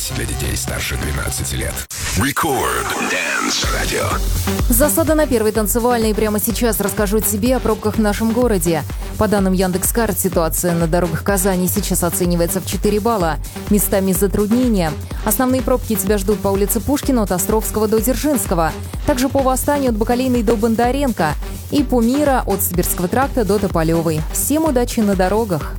для детей старше 12 лет. Record Dance Radio. Засада на первой танцевальной. Прямо сейчас расскажу тебе о пробках в нашем городе. По данным Яндекс.Карт, ситуация на дорогах Казани сейчас оценивается в 4 балла. Местами затруднения. Основные пробки тебя ждут по улице Пушкина от Островского до Дзержинского. Также по Восстанию от Бакалейной до Бондаренко. И по Мира от Сибирского тракта до Тополевой. Всем удачи на дорогах!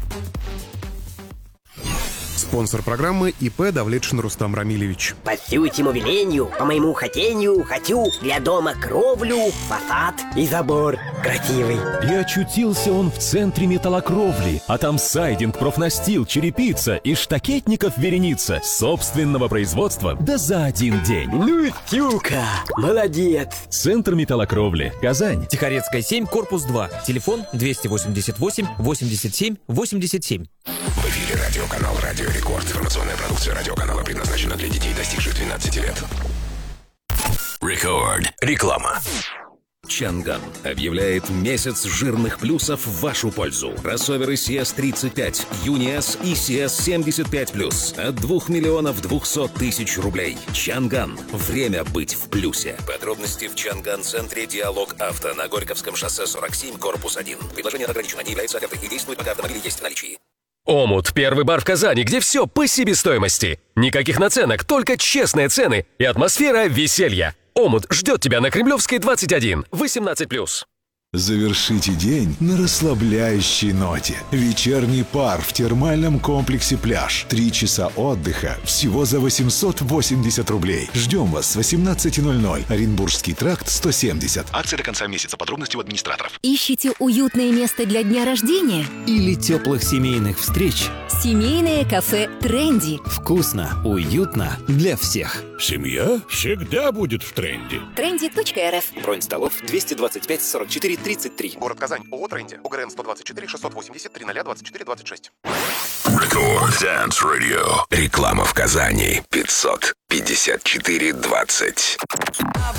Спонсор программы ИП Давлетшин Рустам Рамилевич. По сютему велению, по моему хотению, хочу для дома кровлю, фасад и забор красивый. И очутился он в центре металлокровли, а там сайдинг, профнастил, черепица и штакетников вереница собственного производства, да за один день. Ну, Тюка, молодец. Центр металлокровли, Казань. Тихорецкая 7, корпус 2. Телефон 288 87 87. В эфире радиоканал «Радио Рекорд». Информационная продукция радиоканала предназначена для детей, достигших 12 лет. Record. Реклама. Чанган объявляет месяц жирных плюсов в вашу пользу. Кроссоверы CS35, Юниас и CS75+, от 2 миллионов 200 тысяч рублей. Чанган. Время быть в плюсе. Подробности в Чанган-центре «Диалог Авто» на Горьковском шоссе 47, корпус 1. Предложение ограничено, не является офертой и действует, пока автомобили есть в наличии. Омут – первый бар в Казани, где все по себестоимости. Никаких наценок, только честные цены и атмосфера веселья. Омут ждет тебя на Кремлевской 21, 18+. Завершите день на расслабляющей ноте. Вечерний пар в термальном комплексе «Пляж». 3 часа отдыха всего за 880 рублей. Ждем вас с 18:00. Оренбургский тракт, 170. Акция до конца месяца. Подробности у администраторов. Ищите уютное место для дня рождения? Или теплых семейных встреч? Семейное кафе «Тренди». Вкусно, уютно для всех. Семья всегда будет в тренде. Trendy.rf. Бронь столов 225 44 33. Город Казань. ООО «Тренди». УГРН 124 680 0024 26. Record Dance Radio. Реклама в Казани. 554 20.